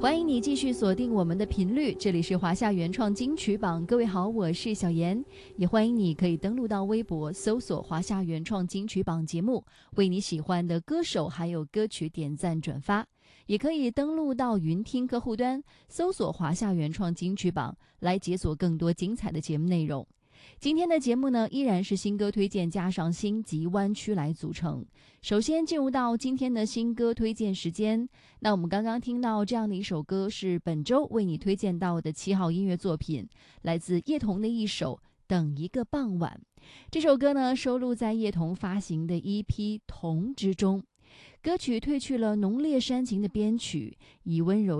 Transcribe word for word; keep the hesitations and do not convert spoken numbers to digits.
欢迎你继续锁定我们的频率，这里是华夏原创金曲榜。各位好，我是小妍，也欢迎你可以登录到微博搜索华夏原创金曲榜节目，为你喜欢的歌手还有歌曲点赞转发，也可以登录到云听客户端搜索华夏原创金曲榜来解锁更多精彩的节目内容。今天的节目呢，依然是新歌推荐加上星级湾区来组成。首先进入到今天的新歌推荐时间，那我们刚刚听到这样的一首歌，是本周为你推荐到的七号音乐作品，来自叶童的一首《等一个傍晚》。这首歌呢，收录在叶童发行的 E P《童》之中。歌曲褪去了浓烈煽情的编曲，以温柔